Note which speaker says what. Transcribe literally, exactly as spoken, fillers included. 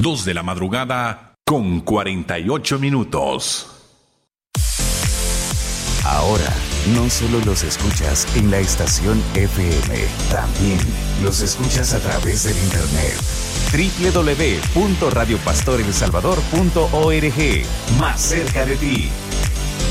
Speaker 1: dos de la madrugada con cuarenta y ocho minutos.
Speaker 2: Ahora, no solo los escuchas en la estación F M, también los escuchas a través del internet. doble u doble u doble u punto radio pastor el salvador punto org. Más cerca de ti.